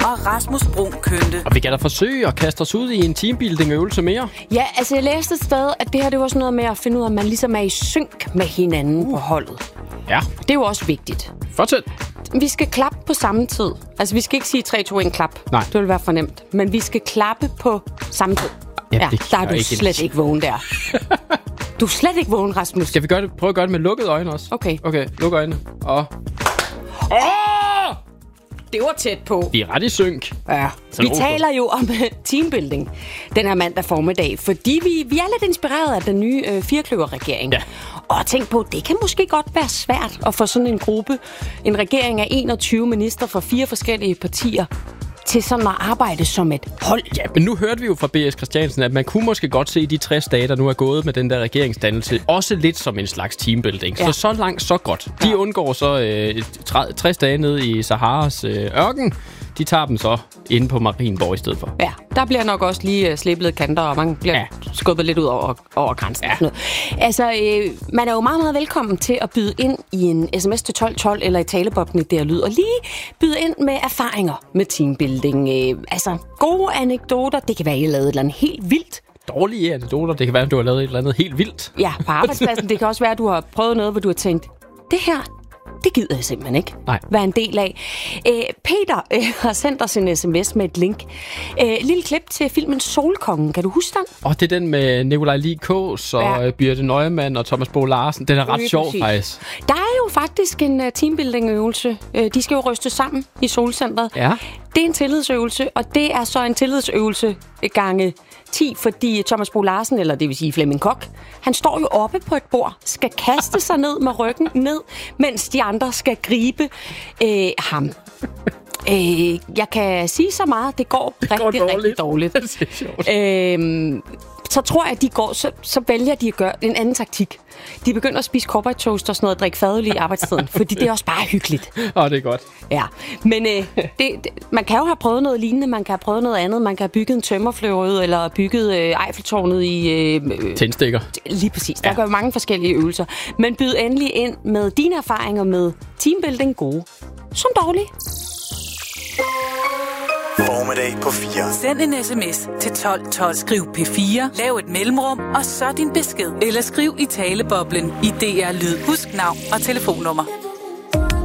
og Rasmus Bruun Kønte. Og vi kan da forsøge at kaste os ud i en teambuilding-øvelse mere. Ja, altså jeg læste et sted, at det her det var sådan noget med at finde ud af, at man ligesom er i synk med hinanden på holdet. Ja. Det er jo også vigtigt. Fortsæt. Vi skal klappe på samme tid. Altså vi skal ikke sige 3, 2, 1 klap. Nej. Det vil være for nemt. Men vi skal klappe på samme tid. Ja, der er du slet ikke vågen der. Du er slet ikke vågen, Rasmus. Skal vi prøve at gøre det med lukkede øjne også? Okay. Okay, luk øjnene. Og... Det var tæt på. Vi er ret i synk. Ja. Vi taler jo om teambuilding den her mandag formiddag, fordi vi er lidt inspireret af den nye firkløverregering. Ja. Og tænk på, det kan måske godt være svært at få sådan en gruppe, en regering af 21 minister fra 4 forskellige partier, til sådan at arbejde som et hold. Ja, men nu hørte vi jo fra B.S. Christiansen, at man kunne måske godt se de 60 dage, der nu er gået med den der regeringsdannelse, også lidt som en slags teambuilding. Ja. Så langt, så godt. De undgår så 60 dage nede i Saharas ørken. De tager dem så inde på Marienborg i stedet for. Ja, der bliver nok også lige slippet kanter, og man bliver skubbet lidt ud over grænsen. Ja. Altså, man er jo meget, meget velkommen til at byde ind i en sms til 1212 eller i taleboblen i der lyd, og lige byde ind med erfaringer med teambuilding. Altså, gode anekdoter. Det kan være, at I har lavet et eller andet helt vildt. Dårlige anekdoter. Det kan være, at du har lavet et eller andet helt vildt. Ja, på arbejdspladsen. Det kan også være, at du har prøvet noget, hvor du har tænkt, det her, det gider jeg simpelthen ikke være en del af. Peter har sendt os en sms med et link. Lille klip til filmen Solkongen. Kan du huske den? Det er den med Nikolaj Lie Kaas og Birthe Neumann og Thomas Bo Larsen. Den er ret sjov, faktisk. Der er jo faktisk en teambuilding-øvelse. De skal jo ryste sammen i Solcentret. Ja. Det er en tillidsøvelse, og det er så en tillidsøvelse gange 10, fordi Thomas Bo Larsen, eller det vil sige Flemming Koch, han står jo oppe på et bord, skal kaste sig ned med ryggen ned, mens de andre skal gribe ham. Jeg kan sige så meget, det går rigtig dårligt. Det er sjovt. Så tror jeg, at de går, så vælger de at gøre en anden taktik. De begynder at spise cowboy-toast og sådan noget, og drikke fadøl i arbejdstiden, fordi det er også bare hyggeligt. Det er godt. Ja, men man kan jo have prøvet noget lignende, man kan have prøvet noget andet, man kan have bygget en tømmerfløje, eller bygget Eiffeltårnet i... tændstikker. Lige præcis, der gør mange forskellige øvelser. Men byd endelig ind med dine erfaringer med teambuilding, gode som dårlige. Formiddag på 4. Send en sms til 1212. Skriv P4, lav et mellemrum, og så din besked. Eller skriv i taleboblen i DR Lyd. Husk navn og telefonnummer.